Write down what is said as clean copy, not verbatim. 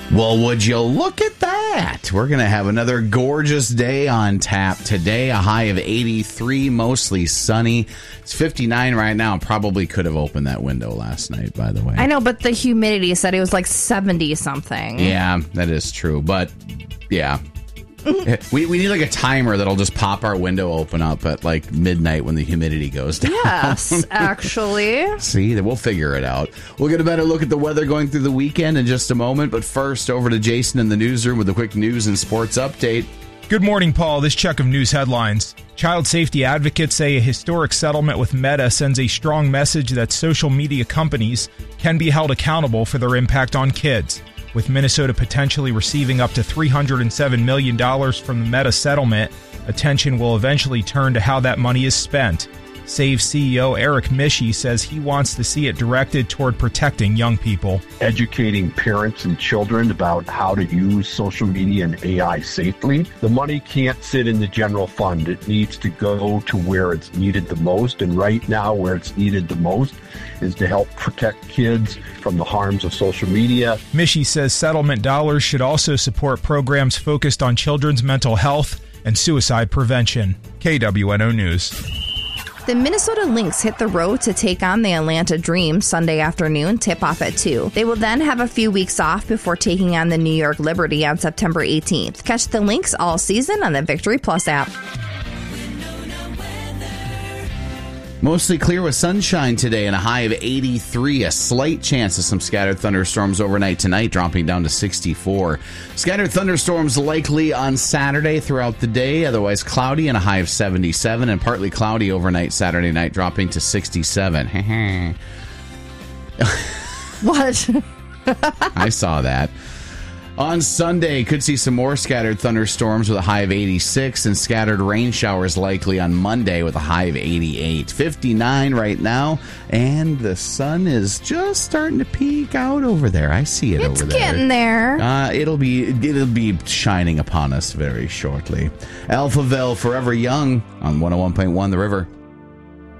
Well, would you look at that? We're going to have another gorgeous day on tap today. A high of 83, mostly sunny. It's 59 right now. Probably could have opened that window last night, by the way. I know, but the humidity said it was like 70-something. Yeah, that is true. But, yeah. We need like a timer that'll just pop our window open up at like midnight when the humidity goes down. Yes, actually. See, we'll figure it out. We'll get a better look at the weather going through the weekend in just a moment. But first, over to Jason in the newsroom with a quick news and sports update. Good morning, Paul. This check of news headlines. Child safety advocates say a historic settlement with Meta sends a strong message that social media companies can be held accountable for their impact on kids. With Minnesota potentially receiving up to $307 million from the Meta settlement, attention will eventually turn to how that money is spent. Save CEO Eric Mischie says he wants to see it directed toward protecting young people. Educating parents and children about how to use social media and AI safely. The money can't sit in the general fund. It needs to go to where it's needed the most. And right now, where it's needed the most is to help protect kids from the harms of social media. Mischie says settlement dollars should also support programs focused on children's mental health and suicide prevention. KWNO News. The Minnesota Lynx hit the road to take on the Atlanta Dream Sunday afternoon, tip-off at 2. They will then have a few weeks off before taking on the New York Liberty on September 18th. Catch the Lynx all season on the Victory Plus app. Mostly clear with sunshine today and a high of 83. A slight chance of some scattered thunderstorms overnight tonight, dropping down to 64. Scattered thunderstorms likely on Saturday throughout the day. Otherwise cloudy and a high of 77. And partly cloudy overnight Saturday night, dropping to 67. What? I saw that. On Sunday, could see some more scattered thunderstorms with a high of 86 and scattered rain showers likely on Monday with a high of 88. 59 right now, and the sun is just starting to peek out over there. I see it over there. It's getting there. It'll be shining upon us very shortly. Alphaville, Forever Young on 101.1 The River.